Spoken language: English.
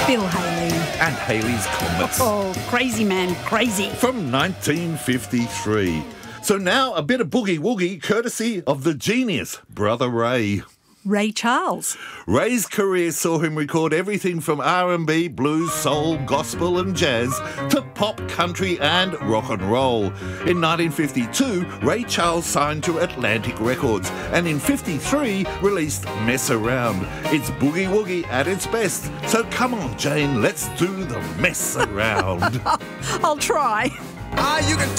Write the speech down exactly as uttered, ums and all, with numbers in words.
Bill Haley. And Haley's Comets. Oh, crazy man, crazy. From nineteen fifty-three. So now a bit of boogie woogie courtesy of the genius Brother Ray. Ray Charles. Ray's career saw him record everything from R and B, blues, soul, gospel and jazz to pop, country and rock and roll. In nineteen fifty-two, Ray Charles signed to Atlantic Records and in fifty-three released Mess Around. It's boogie woogie at its best. So come on, Jane, let's do the mess around. I'll try. Ah, you can